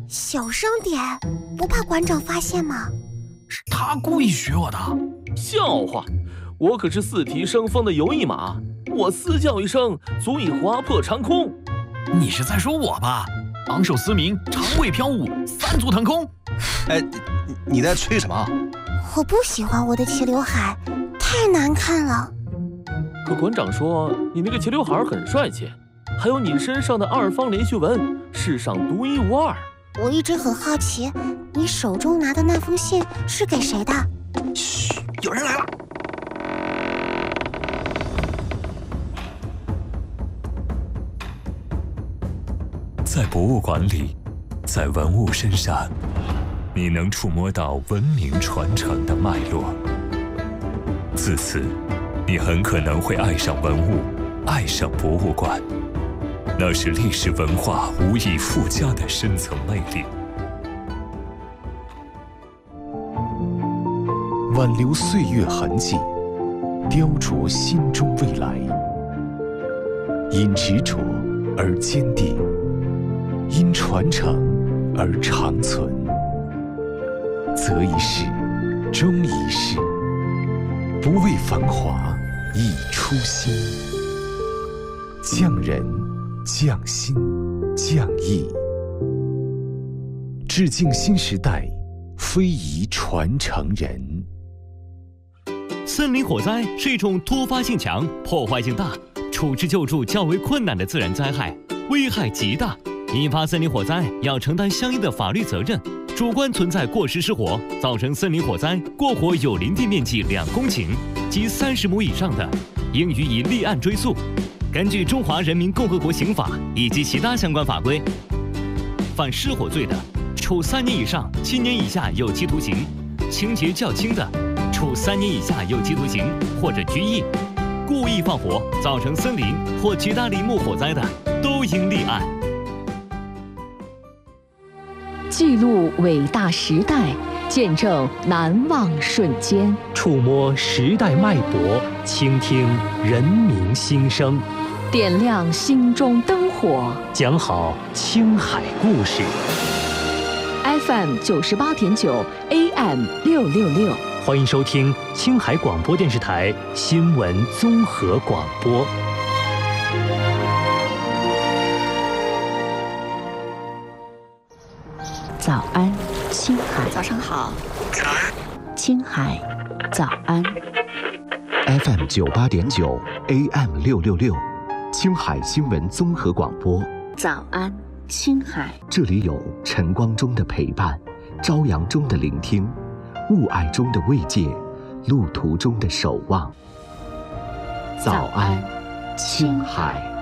小声点，不怕馆长发现吗？ 是他故意学我的。 笑话，我可是4蹄生风的游翼马，我嘶叫一声足以划破长空。 你是在说我吧？昂首嘶鸣，长尾飘舞，3足腾空。 哎，你在吹什么？ 我不喜欢我的齐刘海，太难看了。 可馆长说你那个齐刘海很帅气，还有你身上的2方连续纹，世上独一无二。 我一直很好奇，你手中拿的那封信是给谁的？ 嘘，有人来了。 在博物馆里，在文物身上，你能触摸到文明传承的脉络。自此，你很可能会爱上文物，爱上博物馆。那是历史文化无以复加的深层魅力。 挽留岁月痕迹，雕琢心中未来。因执着而坚定，因传承而长存。择一事，终一事，不为繁华，以初心。匠人，匠心，匠艺，致敬新时代非遗传承人。 森林火灾是一种突发性强、破坏性大、处置救助较为困难的自然灾害，危害极大。引发森林火灾要承担相应的法律责任。主观存在过失失火，造成森林火灾，过火有林地面积2公顷及30亩以上的，应予以立案追诉。根据《中华人民共和国刑法》以及其他相关法规，犯失火罪的，处3年以上7年以下有期徒刑；情节较轻的，处3年以下有期徒刑或者拘役。故意放火造成森林或其他林木火灾的，都应立案。 记录伟大时代，见证难忘瞬间， 触摸时代脉搏，倾听人民心声， 点亮心中灯火， 讲好青海故事。 FM 98.9 AM 666， 欢迎收听青海广播电视台新闻综合广播。 早安，青海。 早上好。 青海，早安。 FM 98.9 AM 666，青海新闻综合广播。 早安，青海。 这里有晨光中的陪伴，朝阳中的聆听，雾霭中的慰藉，路途中的守望。早安，青海。